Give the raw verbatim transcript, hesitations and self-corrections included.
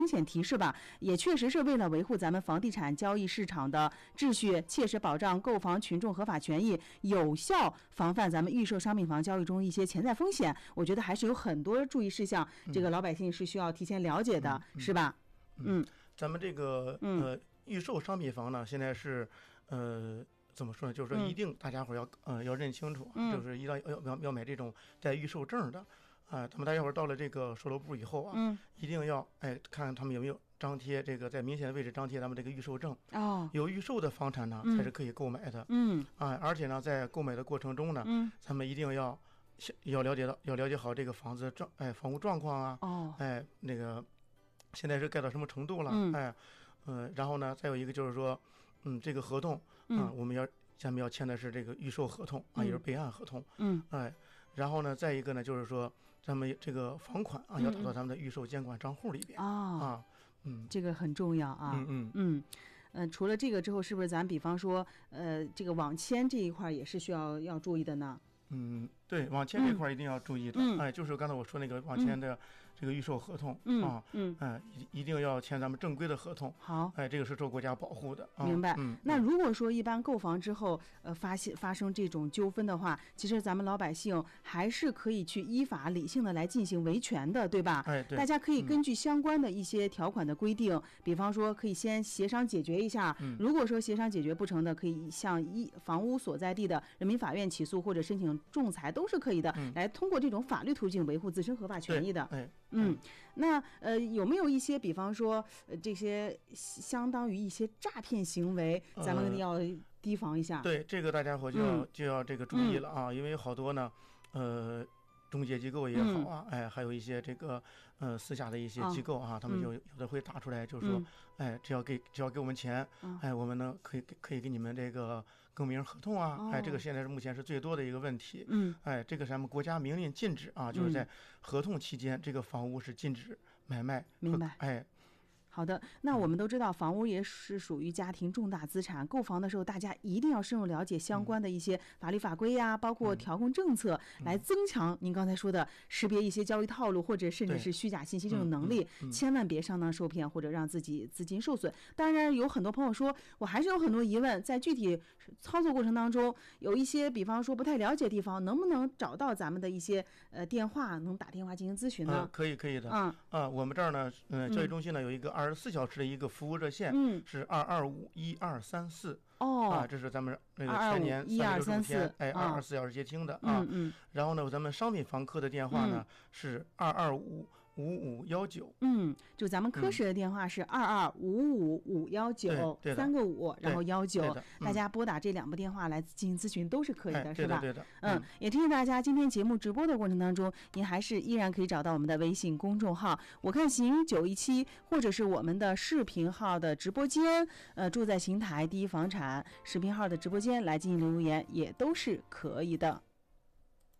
风险提示吧，也确实是为了维护咱们房地产交易市场的秩序，切实保障购房群众合法权益，有效防范咱们预售商品房交易中一些潜在风险。我觉得还是有很多注意事项，这个老百姓是需要提前了解的， 嗯、 是吧？ 嗯，咱们这个呃预售商品房呢，现在是呃。怎么说呢？就是说，一定大家伙要呃要认清楚， 嗯、 就是一定要要要买这种带预售证的啊。咱们大家伙到了这个售楼部以后啊， 嗯、 一定要哎看看他们有没有张贴这个在明显的位置张贴咱们这个预售证。 哦， 有预售的房产呢， 嗯、 才是可以购买的。 嗯啊，而且呢，在购买的过程中呢， 嗯， 咱们一定要要了解到要了解好这个房子状哎房屋状况啊。 哦， 哎那个现在是盖到什么程度了？ 嗯、 哎嗯、呃，然后呢，再有一个就是说。嗯，这个合同啊、 嗯， 我们要咱们要签的是这个预售合同啊， 嗯、 也是备案合同。 嗯， 哎，然后呢，再一个呢，就是说咱们这个房款啊，要打到咱们的预售监管账户里边、 嗯、 啊。嗯， 这个很重要啊。 嗯嗯嗯。呃，除了这个之后，是不是咱比方说，呃，这个网签这一块也是需要要注意的呢？ 嗯，对，网签这块一定要注意的。 嗯、 哎，就是刚才我说那个网签的这个预售合同、 嗯、 啊， 嗯， 哎，一一定要签咱们正规的合同。 好， 哎，这个是受国家保护的。啊、 明白。 嗯， 那如果说一般购房之后，呃，发现发生这种纠纷的话，其实咱们老百姓还是可以去依法理性的来进行维权的，对吧？ 哎，对。 大家可以根据相关的一些条款的规定，嗯、比方说可以先协商解决一下。 嗯、 如果说协商解决不成的，可以向一房屋所在地的人民法院起诉或者申请仲裁，都是可以的。 嗯、 来通过这种法律途径维护自身合法权益的。 哎， 嗯，那呃有没有一些，比方说呃这些相当于一些诈骗行为，咱们要提防一下。 呃、对，这个大家伙就要、 嗯、 就要这个注意了啊，嗯、因为好多呢，呃。中介机构也好啊， 嗯、 哎，还有一些这个呃私下的一些机构啊， 哦、 他们就有的会打出来，就是说， 嗯、 哎，只要给只要给我们钱， 嗯、 哎，我们呢可以可以给你们这个更名合同啊， 哦、 哎，这个现在是目前是最多的一个问题。 嗯， 哎，这个咱们国家明令禁止啊，就是在合同期间，这个房屋是禁止买卖。 明白。 哎。 好的，那我们都知道房屋也是属于家庭重大资产，购房的时候大家一定要深入了解相关的一些法律法规呀、啊，包括调控政策， 嗯、 来增强您刚才说的识别一些交易套路或者甚至是虚假信息这种能力， 嗯嗯、 千万别上当受骗或者让自己资金受损。当然有很多朋友说我还是有很多疑问，在具体操作过程当中有一些比方说不太了解的地方，能不能找到咱们的一些呃电话，能打电话进行咨询呢？ 呃、可以可以的。 嗯啊，我们这儿呢，嗯、呃，交易中心呢有一个二十四小时的一个服务热线， 嗯， 是二二五一二三四。 哦， 啊，这是咱们那个全年三百六十五天，哎，二二四小时接听的啊。 嗯嗯。 然后呢，咱们商品房科的电话呢、嗯、是二二五五五幺九。 嗯，就咱们科室的电话是二二五五五幺九，三个五，然后幺九，大家拨打这两部电话来进行咨询都是可以的， 哎、 是吧？ 对的，对的。 嗯，嗯也提醒大家，今天节目直播的过程当中，您还是依然可以找到我们的微信公众号“我看行九一七”，或者是我们的视频号的直播间，呃，住在邢台第一房产视频号的直播间来进行留言，也都是可以的。